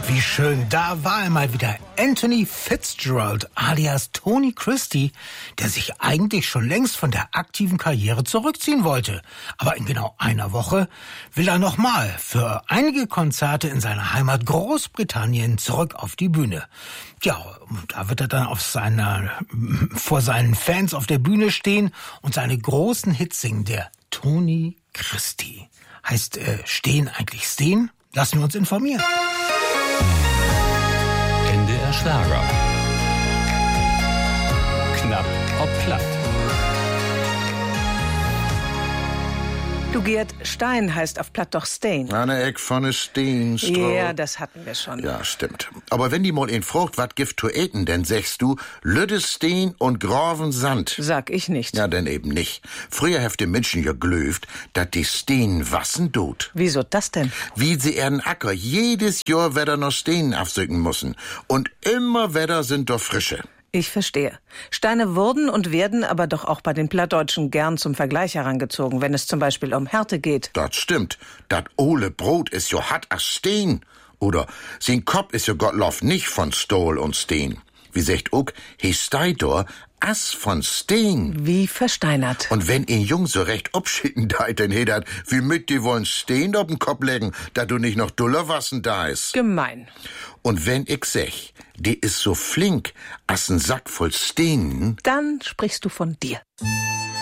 Wie schön, da war er mal wieder. Anthony Fitzgerald alias Tony Christie, der sich eigentlich schon längst von der aktiven Karriere zurückziehen wollte. Aber in genau einer Woche will er nochmal für einige Konzerte in seiner Heimat Großbritannien zurück auf die Bühne. Ja, und da wird er dann vor seinen Fans auf der Bühne stehen und seine großen Hits singen. Der Tony Christie. Heißt stehen eigentlich stehen? Lassen wir uns informieren. NDR Schlager. Knapp ob platt. Du Gerd, Stein heißt auf Platt doch Steen. Eine Eck von ne Steenstrahl. Ja, das hatten wir schon. Ja, stimmt. Aber wenn die mal in Frucht wat gift zu eten, denn sagst du, Lütte Steen und groven Sand. Sag ich nicht. Ja, denn eben nicht. Früher hefte Menschen ja glöft, dat die Steen wassen tut. Wieso das denn? Wie sie ihren Acker jedes Jahr wieder noch Steen aufsücken müssen. Und immer wieder sind doch frische. Ich verstehe. Steine wurden und werden aber doch auch bei den Plattdeutschen gern zum Vergleich herangezogen, wenn es zum Beispiel um Härte geht. Das stimmt. Dat ole Brot is jo hart as Steen. Oder sein Kopf is jo Gottlob nicht von Stohl und Steen. Wie sagt ook, he Steidor as von Steen. Wie versteinert. Und wenn ein Jung so recht obschicken deit, dann hedert, wie mit die wollen Steen auf den Kopf legen, da du nicht noch duller wassen da is. Gemein. Und wenn ich sag, die is so flink as ein Sack voll Steen, Dann sprichst du von dir.